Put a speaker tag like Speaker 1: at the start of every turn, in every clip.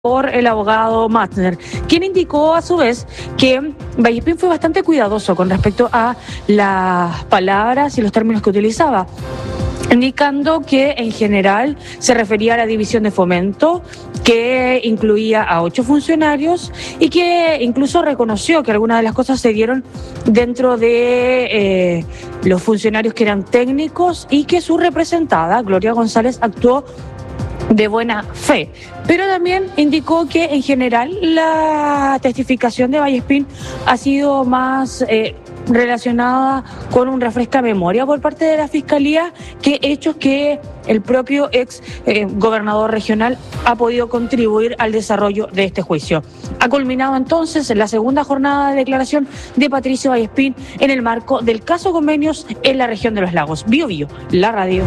Speaker 1: por el abogado Matzner, quien indicó a su vez que Vallespín fue bastante cuidadoso con respecto a las palabras y los términos que utilizaba, indicando que en general se refería a la división de fomento, que incluía a 8 funcionarios y que incluso reconoció que algunas de las cosas se dieron dentro de los funcionarios que eran técnicos y que su representada, Gloria González, actuó de buena fe, pero también indicó que en general la testificación de Vallespín ha sido más relacionada con un refresca memoria por parte de la Fiscalía que hechos que el propio ex gobernador regional ha podido contribuir al desarrollo de este juicio. Ha culminado entonces la segunda jornada de declaración de Patricio Vallespín en el marco del caso Convenios en la región de los Lagos. Bio Bio, la radio.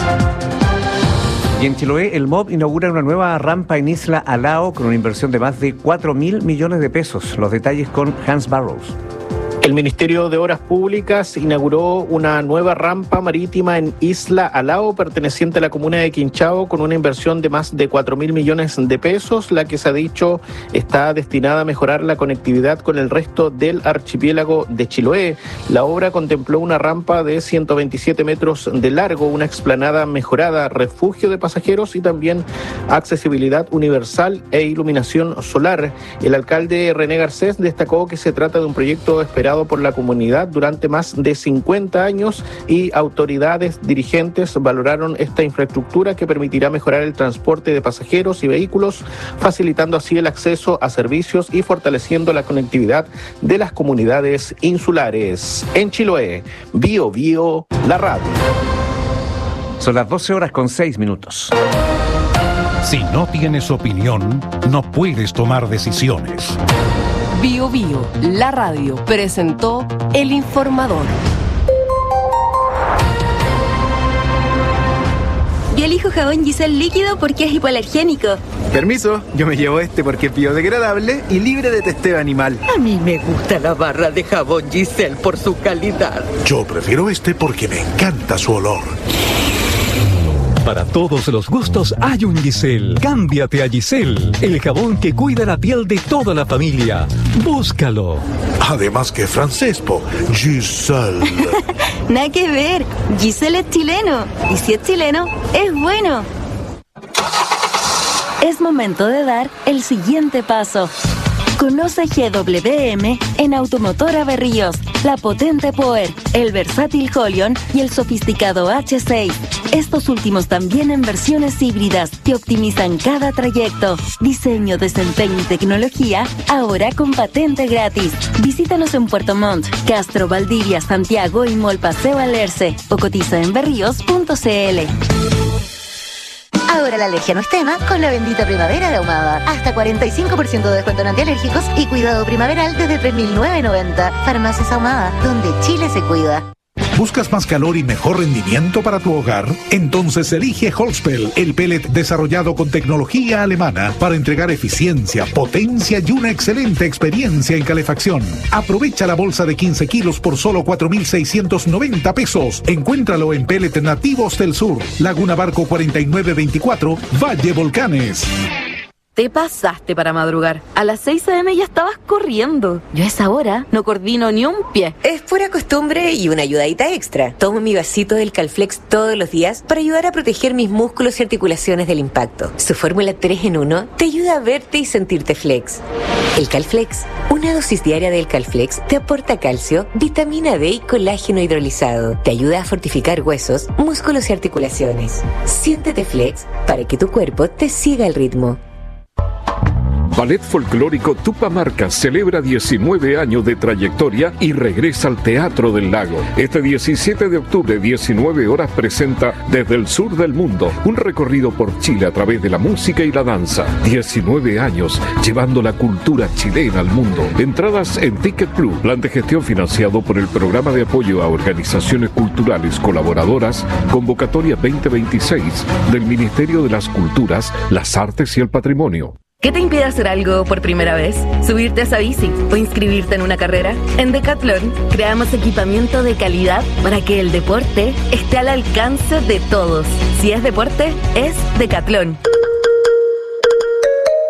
Speaker 2: Y en Chiloé, el MOB inaugura una nueva rampa en Isla Alao con una inversión de más de 4.000 millones de pesos. Los detalles con Hans Barrows.
Speaker 3: El Ministerio de Obras Públicas inauguró una nueva rampa marítima en Isla Alao, perteneciente a la comuna de Quinchao, con una inversión de más de 4.000 millones de pesos, la que se ha dicho está destinada a mejorar la conectividad con el resto del archipiélago de Chiloé. La obra contempló una rampa de 127 metros de largo, una explanada mejorada, refugio de pasajeros y también accesibilidad universal e iluminación solar. El alcalde René Garcés destacó que se trata de un proyecto esperado por la comunidad durante más de 50 años y autoridades dirigentes valoraron esta infraestructura que permitirá mejorar el transporte de pasajeros y vehículos, facilitando así el acceso a servicios y fortaleciendo la conectividad de las comunidades insulares. En Chiloé, Bio Bio, la radio.
Speaker 2: Son las 12:06.
Speaker 4: Si no tienes opinión, no puedes tomar decisiones.
Speaker 5: Bio Bio, la radio, presentó El Informador.
Speaker 6: Yo elijo jabón Giselle líquido porque es hipoalergénico.
Speaker 7: Permiso, yo me llevo este porque es biodegradable y libre de testeo animal.
Speaker 8: A mí me gusta la barra de jabón Giselle por su calidad.
Speaker 9: Yo prefiero este porque me encanta su olor.
Speaker 10: Para todos los gustos hay un Giselle. Cámbiate a Giselle, el jabón que cuida la piel de toda la familia. Búscalo.
Speaker 9: Además que francés, Giselle.
Speaker 6: Nada que ver, Giselle es chileno. Y si es chileno, es bueno. Es momento de dar el siguiente paso. Conoce GWM en Automotora Berríos, la potente Power, el versátil Holion y el sofisticado H6. Estos últimos también en versiones híbridas que optimizan cada trayecto. Diseño, desempeño y tecnología, ahora con patente gratis. Visítanos en Puerto Montt, Castro, Valdivia, Santiago y Mall Paseo Alerce o cotiza en berríos.cl.
Speaker 11: Ahora la alergia no es tema con la bendita primavera de Ahumada. Hasta 45% de descuento en antialérgicos y cuidado primaveral desde 3.990. Farmacias Ahumada, donde Chile se cuida.
Speaker 9: ¿Buscas más calor y mejor rendimiento para tu hogar? Entonces elige Holzpel, el pellet desarrollado con tecnología alemana para entregar eficiencia, potencia y una excelente experiencia en calefacción. Aprovecha la bolsa de 15 kilos por solo 4.690 pesos. Encuéntralo en Pellet Nativos del Sur, Laguna Barco 4924, Valle Volcanes.
Speaker 12: Te pasaste para madrugar. A las 6 a.m. ya estabas corriendo. Yo a esa hora no coordino ni un pie.
Speaker 13: Es pura costumbre y una ayudadita extra. Tomo mi vasito del Calflex todos los días para ayudar a proteger mis músculos y articulaciones del impacto. Su fórmula 3 en 1 te ayuda a verte y sentirte flex. El Calflex, una dosis diaria del Calflex, te aporta calcio, vitamina D y colágeno hidrolizado. Te ayuda a fortificar huesos, músculos y articulaciones. Siéntete flex para que tu cuerpo te siga el ritmo.
Speaker 14: Ballet Folclórico Tupamarca celebra 19 años de trayectoria y regresa al Teatro del Lago. Este 17 de octubre, 19 horas, presenta Desde el Sur del Mundo, un recorrido por Chile a través de la música y la danza. 19 años llevando la cultura chilena al mundo. Entradas en Ticket Club, plan de gestión financiado por el Programa de Apoyo a Organizaciones Culturales Colaboradoras, convocatoria 2026 del Ministerio de las Culturas, las Artes y el Patrimonio.
Speaker 12: ¿Qué te impide hacer algo por primera vez? ¿Subirte a esa bici o inscribirte en una carrera? En Decathlon creamos equipamiento de calidad para que el deporte esté al alcance de todos. Si es deporte, es Decathlon.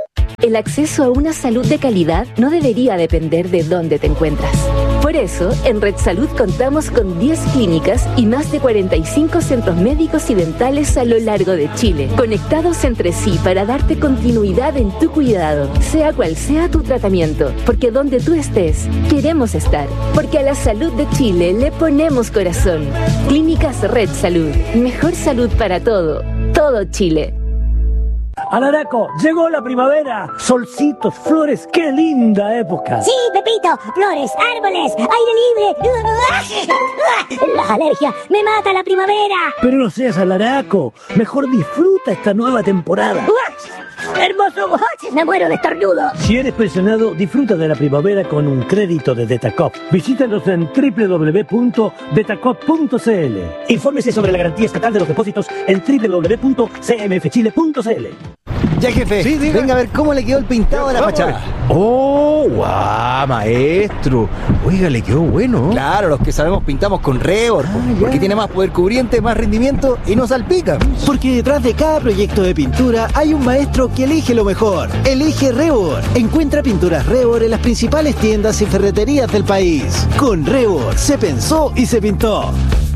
Speaker 15: el acceso a una salud de calidad no debería depender de dónde te encuentras. Por eso, en Red Salud contamos con 10 clínicas y más de 45 centros médicos y dentales a lo largo de Chile, conectados entre sí para darte continuidad en tu cuidado, sea cual sea tu tratamiento, porque donde tú estés, queremos estar, porque a la salud de Chile le ponemos corazón. Clínicas Red Salud, mejor salud para todo Chile.
Speaker 16: Alaraco, llegó la primavera. Solcitos, flores, qué linda época.
Speaker 17: Sí, Pepito, flores, árboles, aire libre. Las alergias, me mata la primavera.
Speaker 16: Pero no seas alaraco, mejor disfruta esta nueva temporada.
Speaker 17: ¡Hermoso! Me muero de estornudo.
Speaker 16: Si eres pensionado, disfruta de la primavera con un crédito de Detacop. Visítanos en www.detacop.cl. Infórmese sobre la garantía estatal de los depósitos en www.cmfchile.cl.
Speaker 18: Ya, jefe, sí, venga a ver cómo le quedó el pintado de la fachada.
Speaker 19: ¡Oh, guau, maestro! Oiga, le quedó bueno.
Speaker 18: Claro, los que sabemos pintamos con Rebor, porque tiene más poder cubriente, más rendimiento y no salpica. Porque detrás de cada proyecto de pintura hay un maestro que elige lo mejor. Elige Rebor. Encuentra pinturas Rebor en las principales tiendas y ferreterías del país. Con Rebor se pensó y se pintó.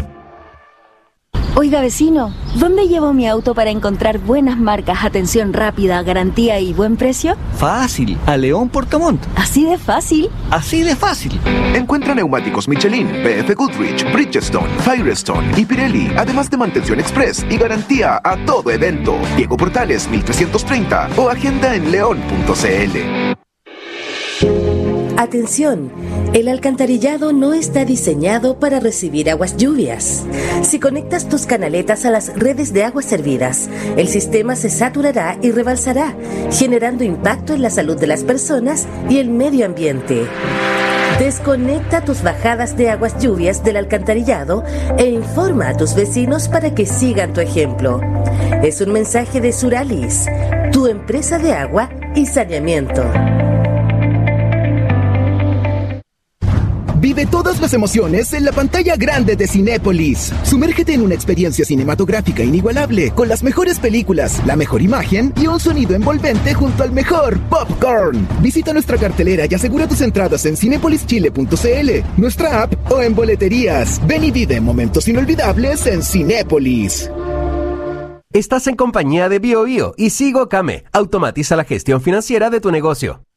Speaker 6: Oiga, vecino, ¿dónde llevo mi auto para encontrar buenas marcas, atención rápida, garantía y buen precio?
Speaker 19: Fácil, a León Portamont.
Speaker 6: ¿Así de fácil?
Speaker 19: Así de fácil.
Speaker 20: Encuentra neumáticos Michelin, BF Goodrich, Bridgestone, Firestone y Pirelli, además de mantención express y garantía a todo evento. Diego Portales 1330 o agenda en león.cl.
Speaker 21: Atención, el alcantarillado no está diseñado para recibir aguas lluvias. Si conectas tus canaletas a las redes de aguas servidas, el sistema se saturará y rebalsará, generando impacto en la salud de las personas y el medio ambiente. Desconecta tus bajadas de aguas lluvias del alcantarillado e informa a tus vecinos para que sigan tu ejemplo. Es un mensaje de Suralis, tu empresa de agua y saneamiento.
Speaker 22: Vive todas las emociones en la pantalla grande de Cinépolis. Sumérgete en una experiencia cinematográfica inigualable, con las mejores películas, la mejor imagen y un sonido envolvente junto al mejor popcorn. Visita nuestra cartelera y asegura tus entradas en cinepolischile.cl, nuestra app o en boleterías. Ven y vive momentos inolvidables en Cinépolis.
Speaker 23: Estás en compañía de BioBio y Sigo Kame. Automatiza la gestión financiera de tu negocio.